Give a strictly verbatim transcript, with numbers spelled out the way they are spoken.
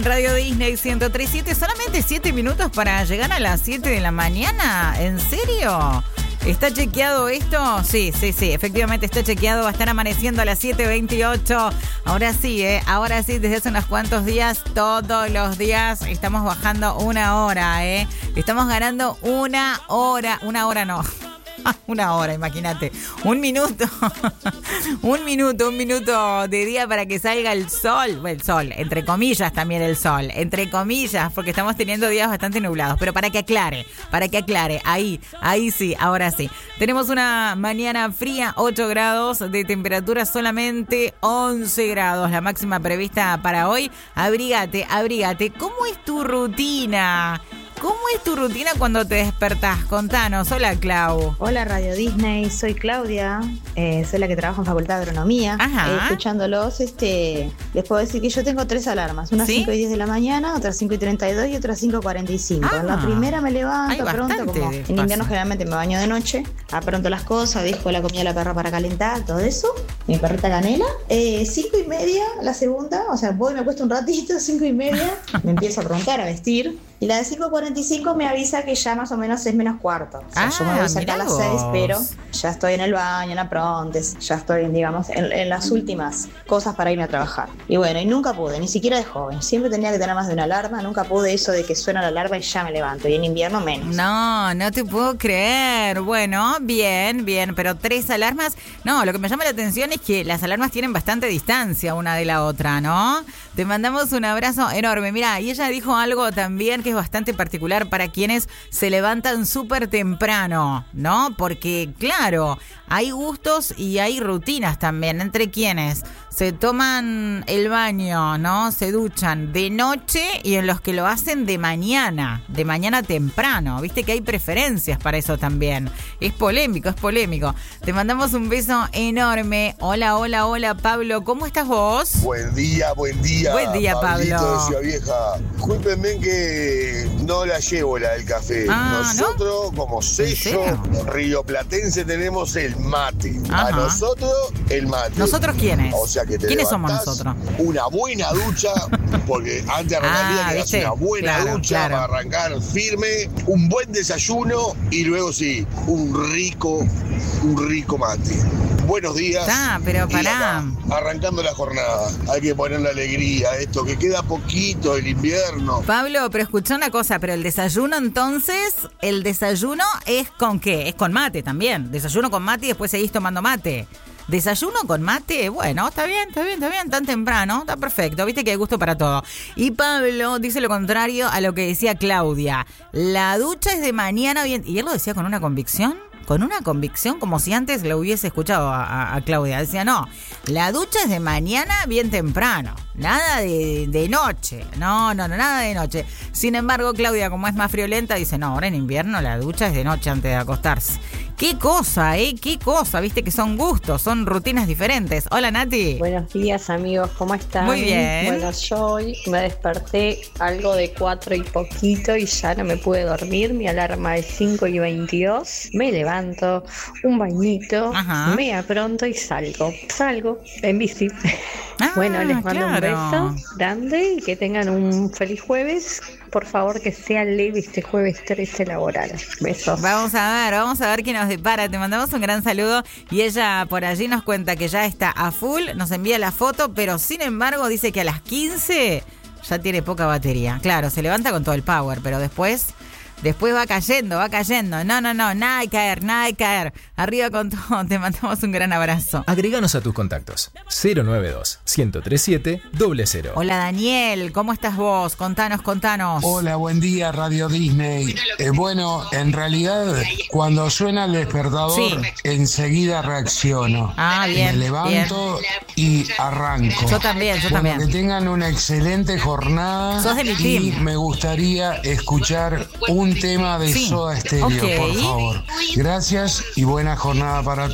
Radio Disney ciento tres punto siete, solamente siete minutos para llegar a las siete de la mañana. ¿En serio? ¿Está chequeado esto? Sí, sí, sí, efectivamente está chequeado. Va a estar amaneciendo a las siete veintiocho. Ahora sí, ¿eh? Ahora sí, desde hace unos cuantos días, todos los días estamos bajando una hora, ¿eh? Estamos ganando una hora. Una hora no. Una hora, imagínate. Un minuto. un minuto, un minuto de día para que salga el sol. Bueno, el sol, entre comillas también el sol. Entre comillas, porque estamos teniendo días bastante nublados. Pero para que aclare, para que aclare. Ahí, ahí sí, ahora sí. Tenemos una mañana fría, ocho grados de temperatura, solamente once grados. La máxima prevista para hoy. Abrígate, abrígate. ¿Cómo es tu rutina? ¿Cómo es tu rutina cuando te despertás? Contanos. Hola, Clau. Hola, Radio Disney. Soy Claudia. Eh, soy la que trabaja en Facultad de Agronomía. Ajá. Eh, escuchándolos, este, les puedo decir que yo tengo tres alarmas. Una a ¿Sí? cinco y diez de la mañana, otra a cinco y treinta y dos y otra a cinco y cuarenta y cinco. Ah. En la primera me levanto Hay pronto, bastante como de en paso. invierno generalmente me baño de noche. Apronto las cosas, dejo la comida de la perra para calentar, todo eso. Mi perrita Canela. Eh, cinco y media, la segunda. O sea, voy, me acuesto un ratito, cinco y media. Me empiezo a aprontar, a vestir. Y la de cinco y cuarenta y cinco me avisa que ya más o menos es menos cuarto. O sea, Ah, yo me voy a sacar a mirá las seis, vos. pero ya estoy en el baño, en la prontes, ya estoy, digamos, en, en las últimas cosas para irme a trabajar. Y bueno, y nunca pude, ni siquiera de joven. Siempre tenía que tener más de una alarma, nunca pude eso de que suena la alarma y ya me levanto. Y en invierno menos. No, no te puedo creer. Bueno, bien, bien, pero tres alarmas. No, lo que me llama la atención es que las alarmas tienen bastante distancia una de la otra, ¿no? Te mandamos un abrazo enorme. Mira, y ella dijo algo también que es bastante particular para quienes se levantan súper temprano, ¿no? Porque, claro, hay gustos y hay rutinas también entre quienes se toman el baño, ¿no? Se duchan de noche y en los que lo hacen de mañana, de mañana temprano. Viste que hay preferencias para eso también. Es polémico, es polémico. Te mandamos un beso enorme. Hola, hola, hola, Pablo. ¿Cómo estás vos? Buen día, buen día. Buen día, Pablito Pablo. de Ciudad Vieja. Discúlpenme que no la llevo la del café. Ah, Nosotros, como ¿En sello serio? rioplatense, tenemos el mate. Ajá. A nosotros, el mate. ¿Nosotros quiénes? O sea que te ¿Quiénes somos levantás, nosotros? Una buena ducha, porque antes de arrancar el día Ah, que das ¿viste? una buena Claro, ducha claro. para arrancar firme, un buen desayuno y luego sí, un rico, un rico mate. Buenos días. Ah, pero Y pará. acá, arrancando la jornada. Hay que ponerle alegría a esto, que queda poquito el invierno. Pablo, pero escuchá una cosa, pero el desayuno entonces, el desayuno es con qué? Es con mate también. Desayuno con mate y después seguís tomando mate. Desayuno con mate, bueno, está bien, está bien, está bien, tan temprano, está perfecto, viste que hay gusto para todo. Y Pablo dice lo contrario a lo que decía Claudia. La ducha es de mañana bien, y él lo decía con una convicción. Con una convicción como si antes lo hubiese escuchado a, a, a Claudia. Decía, no, la ducha es de mañana bien temprano, nada de, de noche, no, no, no, nada de noche. Sin embargo, Claudia, como es más friolenta, dice, no, ahora en invierno la ducha es de noche antes de acostarse. Qué cosa, ¿eh? Qué cosa, viste que son gustos, son rutinas diferentes. Hola, Nati. Buenos días, amigos, ¿cómo están? Muy bien. Bueno, yo hoy me desperté algo de cuatro y poquito y ya no me pude dormir. Mi alarma es cinco y veintidós. Me levanto, un bañito, Ajá. me apronto y salgo. Salgo en bici. Ah, bueno, les mando claro. un beso grande y que tengan un feliz jueves. Por favor, que sea leve este jueves trece laboral. Besos. Vamos a ver, vamos a ver qué nos depara. Te mandamos un gran saludo y ella por allí nos cuenta que ya está a full, nos envía la foto, pero sin embargo dice que a las quince ya tiene poca batería. Claro, se levanta con todo el power, pero después... Después va cayendo, va cayendo. No, no, no, nada de caer, nada de caer. Arriba con todo, te mandamos un gran abrazo. Agréganos a tus contactos. cero nueve dos, uno cero tres siete, cero cero. Hola Daniel, ¿cómo estás vos? Contanos, contanos. Hola, buen día, Radio Disney. Eh, bueno, en realidad, cuando suena el despertador, Sí. enseguida reacciono. Ah, bien, Me levanto y arranco. Yo también, yo Bueno, también. que tengan una excelente jornada. Sos de mi y team. me gustaría escuchar un tema de Sí. Soda Stereo, Ok. por favor. Gracias y buena jornada para todos.